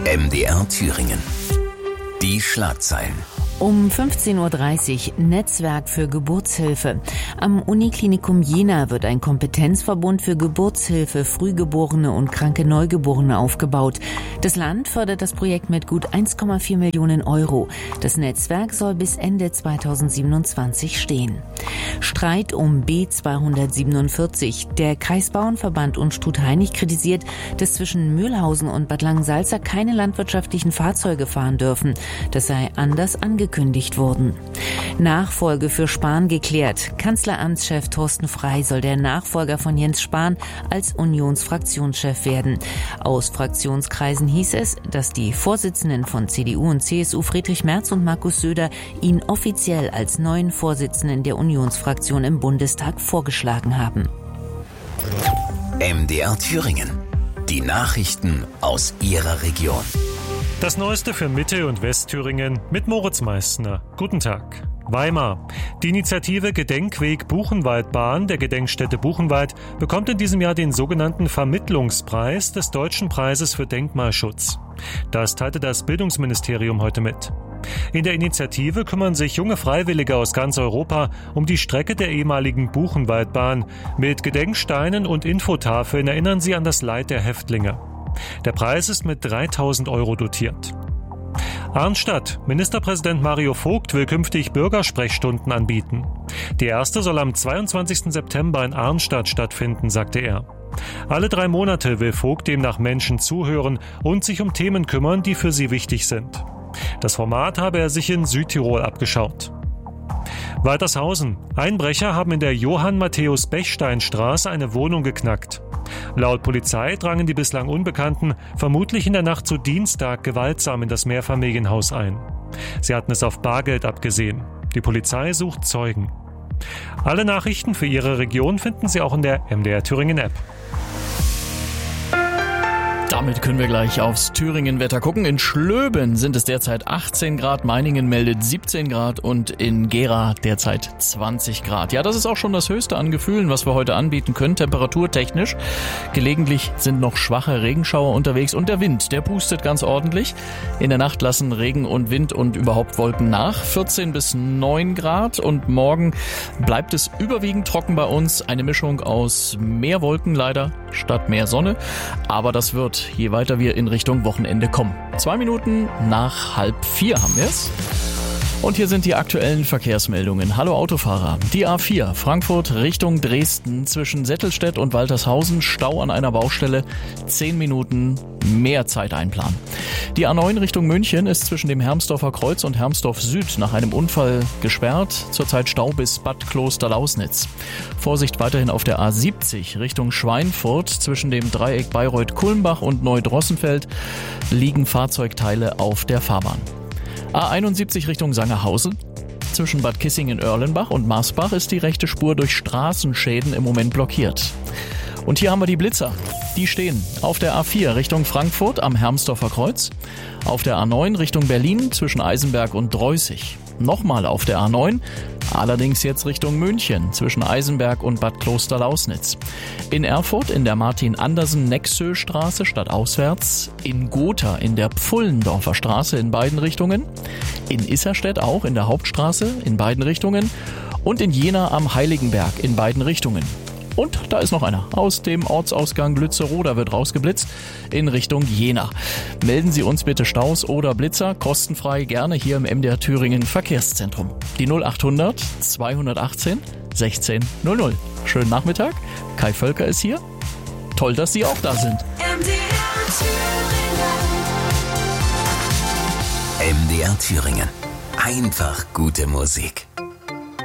MDR Thüringen. Die Schlagzeilen. Um 15.30 Uhr Netzwerk für Geburtshilfe. Am Uniklinikum Jena wird ein Kompetenzverbund für Geburtshilfe, Frühgeborene und kranke Neugeborene aufgebaut. Das Land fördert das Projekt mit gut 1,4 Millionen Euro. Das Netzwerk soll bis Ende 2027 stehen. Streit um B247. Der Kreisbauernverband und Struth-Heinig kritisiert, dass zwischen Mühlhausen und Bad Langensalza keine landwirtschaftlichen Fahrzeuge fahren dürfen. Das sei anders angekündigt worden. Nachfolge für Spahn geklärt. Kanzleramtschef Thorsten Frey soll der Nachfolger von Jens Spahn als Unionsfraktionschef werden. Aus Fraktionskreisen hieß es, dass die Vorsitzenden von CDU und CSU Friedrich Merz und Markus Söder ihn offiziell als neuen Vorsitzenden der Unionsfraktion im Bundestag vorgeschlagen haben. MDR Thüringen. Die Nachrichten aus Ihrer Region. Das Neueste für Mitte- und Westthüringen mit Moritz Meissner. Guten Tag. Weimar. Die Initiative Gedenkweg Buchenwaldbahn der Gedenkstätte Buchenwald bekommt in diesem Jahr den sogenannten Vermittlungspreis des Deutschen Preises für Denkmalschutz. Das teilte das Bildungsministerium heute mit. In der Initiative kümmern sich junge Freiwillige aus ganz Europa um die Strecke der ehemaligen Buchenwaldbahn. Mit Gedenksteinen und Infotafeln erinnern sie an das Leid der Häftlinge. Der Preis ist mit 3.000 Euro dotiert. Arnstadt. Ministerpräsident Mario Vogt will künftig Bürgersprechstunden anbieten. Die erste soll am 22. September in Arnstadt stattfinden, sagte er. Alle 3 Monate will Vogt demnach Menschen zuhören und sich um Themen kümmern, die für sie wichtig sind. Das Format habe er sich in Südtirol abgeschaut. Waltershausen. Einbrecher haben in der Johann-Matthäus-Bechstein-Straße eine Wohnung geknackt. Laut Polizei drangen die bislang Unbekannten vermutlich in der Nacht zu Dienstag gewaltsam in das Mehrfamilienhaus ein. Sie hatten es auf Bargeld abgesehen. Die Polizei sucht Zeugen. Alle Nachrichten für Ihre Region finden Sie auch in der MDR Thüringen App. Damit können wir gleich aufs Thüringen-Wetter gucken. In Schlöben sind es derzeit 18 Grad, Meiningen meldet 17 Grad und in Gera derzeit 20 Grad. Ja, das ist auch schon das Höchste an Gefühlen, was wir heute anbieten können, temperaturtechnisch. Gelegentlich sind noch schwache Regenschauer unterwegs und der Wind, der pustet ganz ordentlich. In der Nacht lassen Regen und Wind und überhaupt Wolken nach. 14 bis 9 Grad und morgen bleibt es überwiegend trocken bei uns. Eine Mischung aus mehr Wolken leider statt mehr Sonne, aber das wird, je weiter wir in Richtung Wochenende kommen. 2 Minuten nach 3:30 haben wir es. Und hier sind die aktuellen Verkehrsmeldungen. Hallo Autofahrer. Die A4 Frankfurt Richtung Dresden zwischen Settelstedt und Waltershausen. Stau an einer Baustelle. 10 Minuten mehr Zeit einplanen. Die A9 Richtung München ist zwischen dem Hermsdorfer Kreuz und Hermsdorf Süd nach einem Unfall gesperrt. Zurzeit Stau bis Bad Kloster-Lausnitz. Vorsicht weiterhin auf der A70 Richtung Schweinfurt zwischen dem Dreieck Bayreuth-Kulmbach und Neudrossenfeld liegen Fahrzeugteile auf der Fahrbahn. A71 Richtung Sangerhausen. Zwischen Bad Kissingen-Erlenbach und Marsbach ist die rechte Spur durch Straßenschäden im Moment blockiert. Und hier haben wir die Blitzer. Die stehen auf der A4 Richtung Frankfurt am Hermsdorfer Kreuz, auf der A9 Richtung Berlin zwischen Eisenberg und Dreußig. Nochmal auf der A9, allerdings jetzt Richtung München zwischen Eisenberg und Bad Kloster-Lausnitz. In Erfurt in der Martin-Andersen-Nexö-Straße stadtauswärts, in Gotha in der Pfullendorfer Straße in beiden Richtungen, in Isserstedt auch in der Hauptstraße in beiden Richtungen und in Jena am Heiligenberg in beiden Richtungen. Und da ist noch einer. Aus dem Ortsausgang Lützeroda wird rausgeblitzt in Richtung Jena. Melden Sie uns bitte Staus oder Blitzer, kostenfrei gerne hier im MDR Thüringen Verkehrszentrum. Die 0800 218 16 00. Schönen Nachmittag. Kai Völker ist hier. Toll, dass Sie auch da sind. MDR Thüringen. Einfach gute Musik.